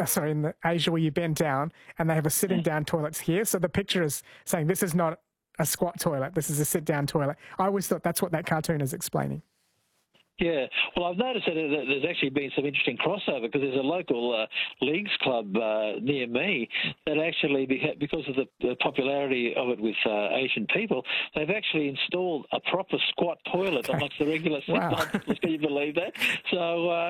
sorry, in the Asia where you bend down and they have a sitting down toilets here. So the picture is saying this is not a squat toilet, this is a sit down toilet. I always thought that's what that cartoon is explaining. Yeah, well, I've noticed that there's actually been some interesting crossover because there's a local leagues club near me that actually, because of the popularity of it with Asian people, they've actually installed a proper squat toilet amongst the regular sit-down. Can you believe that? So,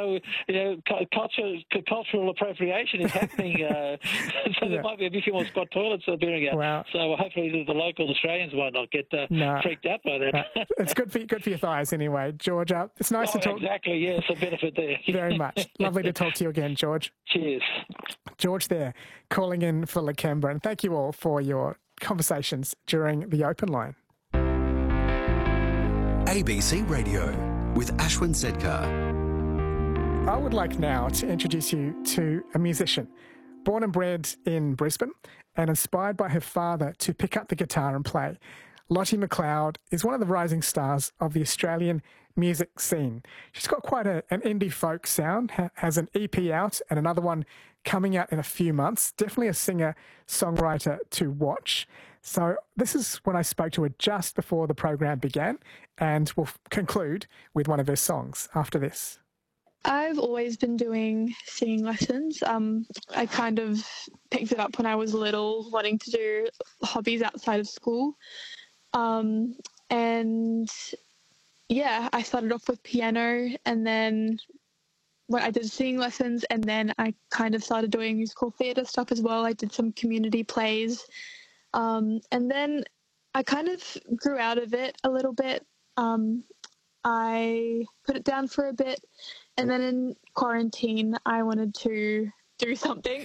cultural appropriation is happening. So there might be a few more squat toilets appearing out. Wow. So hopefully the local Australians might not get freaked out by that. It's good for your thighs anyway, George. It's nice to talk. Exactly, yes, a benefit there. Very much. Lovely to talk to you again, George. Cheers. George there, calling in for Lakemba. And thank you all for your conversations during the open line. ABC Radio with Ashwin Sedkar. I would like now to introduce you to a musician. Born and bred in Brisbane and inspired by her father to pick up the guitar and play, Lottie McLeod is one of the rising stars of the Australian music scene. She's got quite an indie folk sound, has an EP out and another one coming out in a few months. Definitely a singer-songwriter to watch. So this is when I spoke to her just before the program began, and we'll conclude with one of her songs after this. I've always been doing singing lessons. I kind of picked it up when I was little, wanting to do hobbies outside of school. I started off with piano, and then when I did singing lessons, and then I kind of started doing musical theatre stuff as well. I did some community plays, and then I kind of grew out of it a little bit. I put it down for a bit, and then in quarantine I wanted to do something.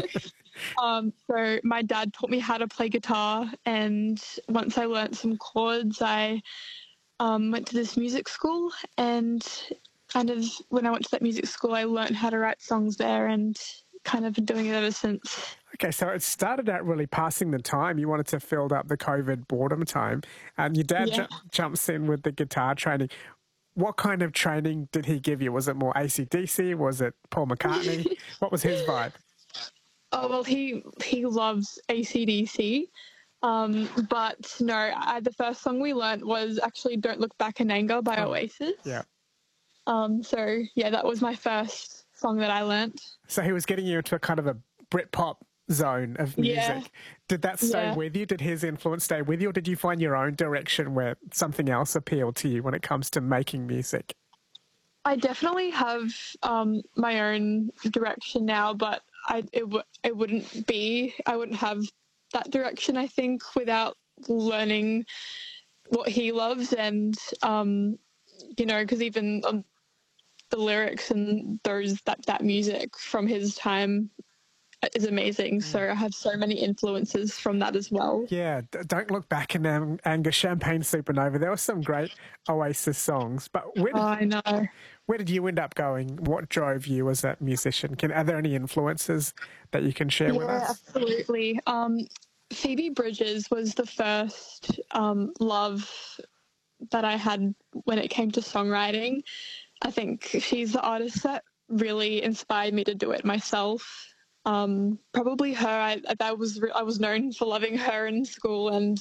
So my dad taught me how to play guitar, and once I learnt some chords, I went to this music school, and kind of when I went to that music school, I learnt how to write songs there, and kind of been doing it ever since. Okay, so it started out really passing the time. You wanted to fill up the COVID boredom time, and your dad jumps in with the guitar training. What kind of training did he give you? Was it more AC/DC? Was it Paul McCartney? What was his vibe? Oh, well, he loves AC/DC. But no, the first song we learnt was actually Don't Look Back in Anger by Oasis. Yeah. That was my first song that I learnt. So he was getting you into a kind of a Britpop zone of music. Yeah. Did that stay with you? Did his influence stay with you, or did you find your own direction where something else appealed to you when it comes to making music? I definitely have my own direction now, but I wouldn't have that direction, I think, without learning what he loves, and because even the lyrics and that music from his time is amazing. So I have so many influences from that as well. Yeah, Don't Look Back in Anger, Champagne Supernova. There were some great Oasis songs. But I know. Where did you end up going? What drove you as a musician? Are there any influences that you can share with us? Yeah, absolutely. Phoebe Bridgers was the first love that I had when it came to songwriting. I think she's the artist that really inspired me to do it myself. Probably her. I was known for loving her in school, and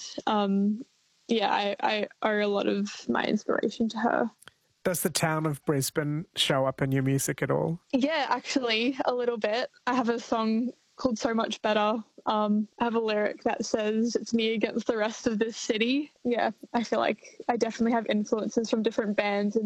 I owe a lot of my inspiration to her. Does the town of Brisbane show up in your music at all? Yeah, actually, a little bit. I have a song called So Much Better. I have a lyric that says, "It's me against the rest of this city." Yeah, I feel like I definitely have influences from different bands and